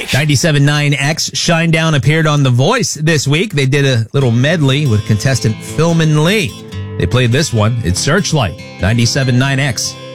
97.9X Shinedown appeared on The Voice this week. They did a little medley with contestant Philman Lee. They played this one. It's Searchlight, 97.9X.